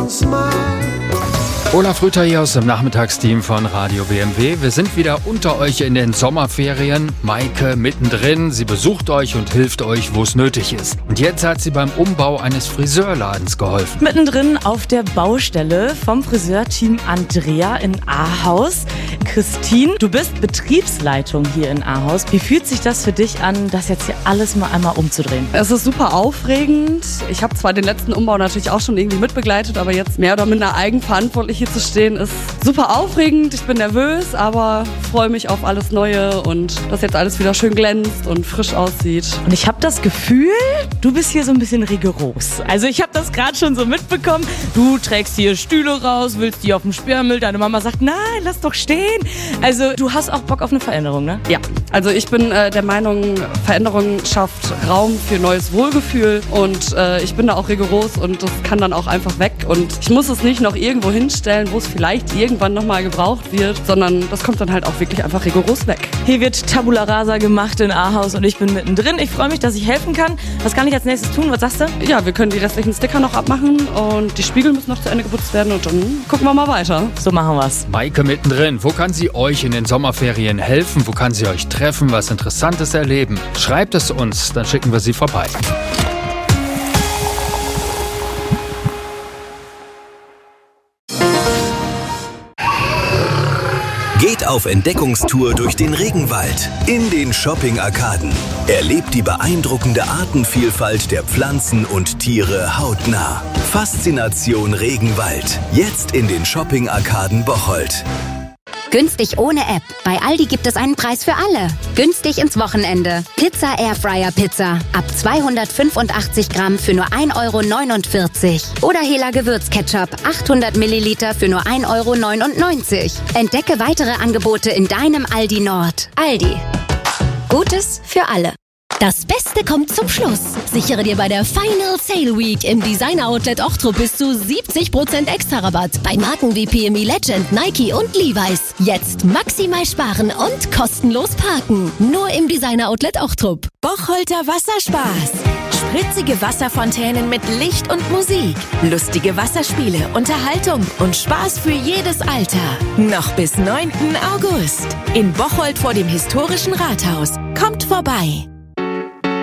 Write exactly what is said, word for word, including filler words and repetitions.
don't smile. Olaf Rüther hier aus dem Nachmittagsteam von Radio B M W. Wir sind wieder unter euch in den Sommerferien. Maike mittendrin. Sie besucht euch und hilft euch, wo es nötig ist. Und jetzt hat sie beim Umbau eines Friseurladens geholfen. Mittendrin auf der Baustelle vom Friseurteam Andrea in Ahaus. Christine, du bist Betriebsleitung hier in Ahaus. Wie fühlt sich das für dich an, das jetzt hier alles mal einmal umzudrehen? Es ist super aufregend. Ich habe zwar den letzten Umbau natürlich auch schon irgendwie mitbegleitet, aber jetzt mehr oder minder eigenverantwortlich hier zu stehen, ist super aufregend. Ich bin nervös, aber freue mich auf alles Neue und dass jetzt alles wieder schön glänzt und frisch aussieht. Und ich habe das Gefühl, du bist hier so ein bisschen rigoros. Also ich habe das gerade schon so mitbekommen. Du trägst hier Stühle raus, willst die auf dem Sperrmüll. Deine Mama sagt, nein, lass doch stehen. Also du hast auch Bock auf eine Veränderung, ne? Ja, also ich bin äh, der Meinung, Veränderung schafft Raum für neues Wohlgefühl und äh, ich bin da auch rigoros und das kann dann auch einfach weg. Und ich muss es nicht noch irgendwo hinstellen, wo es vielleicht irgendwann nochmal gebraucht wird, sondern das kommt dann halt auch wirklich einfach rigoros weg. Hier wird Tabula Rasa gemacht in Ahaus und ich bin mittendrin. Ich freue mich, dass ich helfen kann. Was kann ich als nächstes tun? Was sagst du? Ja, wir können die restlichen Sticker noch abmachen und die Spiegel müssen noch zu Ende geputzt werden und dann gucken wir mal weiter. So machen wir's. Maike mittendrin. Wo kann sie euch in den Sommerferien helfen? Wo kann sie euch treffen? Was Interessantes erleben? Schreibt es uns, dann schicken wir sie vorbei. Geht auf Entdeckungstour durch den Regenwald, in den Shopping-Arkaden. Erlebt die beeindruckende Artenvielfalt der Pflanzen und Tiere hautnah. Faszination Regenwald, jetzt in den Shopping-Arkaden Bocholt. Günstig ohne App. Bei Aldi gibt es einen Preis für alle. Günstig ins Wochenende. Pizza Airfryer Pizza. Ab zweihundertfünfundachtzig Gramm für nur ein Euro neunundvierzig. Oder Hela Gewürzketchup. achthundert Milliliter für nur ein Euro neunundneunzig. Entdecke weitere Angebote in deinem Aldi Nord. Aldi. Gutes für alle. Das Beste kommt zum Schluss. Sichere dir bei der Final Sale Week im Designer Outlet Ochtrup bis zu siebzig Prozent extra Rabatt bei Marken wie P M E Legend, Nike und Levi's. Jetzt maximal sparen und kostenlos parken. Nur im Designer Outlet Ochtrup. Bocholter Wasserspaß. Spritzige Wasserfontänen mit Licht und Musik. Lustige Wasserspiele, Unterhaltung und Spaß für jedes Alter. Noch bis neunten August. In Bocholt vor dem historischen Rathaus. Kommt vorbei.